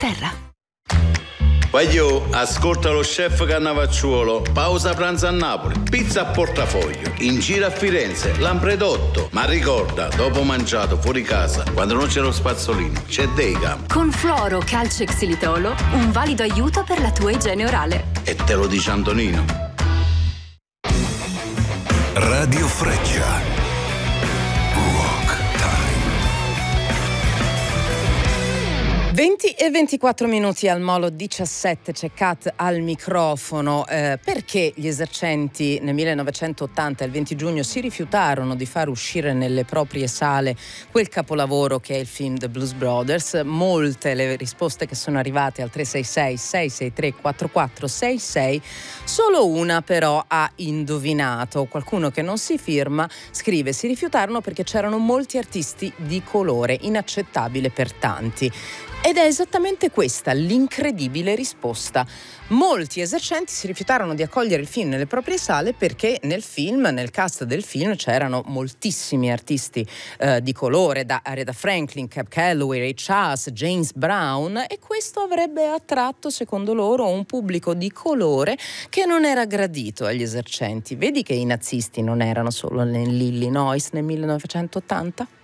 terra. Voglio, ascolta lo chef Cannavacciuolo, pausa pranzo a Napoli, pizza a portafoglio, in giro a Firenze, Lampredotto. Ma ricorda, dopo mangiato fuori casa, quando non c'è lo spazzolino, c'è Degam. Con Fluoro Calcio e Xilitolo, un valido aiuto per la tua igiene orale. E te lo dice Antonino. Radio Freccia. Rock Time. 20:24 al Molo 17, c'è Kat al microfono. Perché gli esercenti nel 1980, il 20 giugno, si rifiutarono di far uscire nelle proprie sale quel capolavoro che è il film The Blues Brothers? Molte le risposte che sono arrivate al 366-663-4466, solo una però ha indovinato. Qualcuno che non si firma scrive: si rifiutarono perché c'erano molti artisti di colore, inaccettabile per tanti. Ed è esattamente questa l'incredibile risposta. Molti esercenti si rifiutarono di accogliere il film nelle proprie sale perché nel cast del film c'erano moltissimi artisti di colore, da Aretha Franklin, Cab Calloway, Ray Charles, James Brown, e questo avrebbe attratto, secondo loro, un pubblico di colore che non era gradito agli esercenti. Vedi che i nazisti non erano solo nell'Illinois nel 1980?